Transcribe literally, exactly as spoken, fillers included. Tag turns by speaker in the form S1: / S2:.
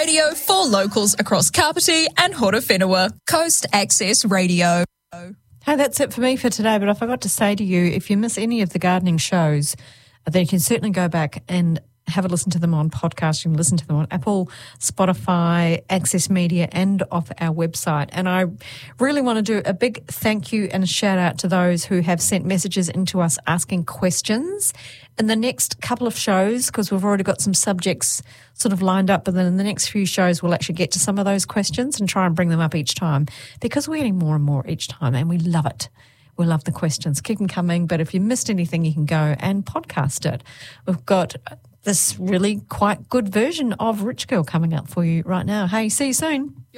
S1: radio for locals across Kapiti and Horowhenua. Coast Access Radio.
S2: Hey, that's it for me for today, but I forgot to say to you, if you miss any of the gardening shows, then you can certainly go back and have a listen to them on podcast. You can listen to them on Apple, Spotify, Access Media, and off our website. And I really want to do a big thank you and a shout out to those who have sent messages into us asking questions. In the next couple of shows, because we've already got some subjects sort of lined up, but then in the next few shows we'll actually get to some of those questions and try and bring them up each time, because we're getting more and more each time and we love it. We love the questions. Keep them coming, but if you missed anything, you can go and podcast it. We've got this really quite good version of Rich Girl coming up for you right now. Hey, see you soon.